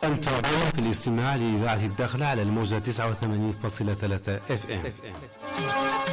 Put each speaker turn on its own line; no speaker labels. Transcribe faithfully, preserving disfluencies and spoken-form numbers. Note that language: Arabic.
أنت في الاستماع لإذاعة الداخل على الموجة تسعة وثمانين فاصلة ثلاثة اف ام.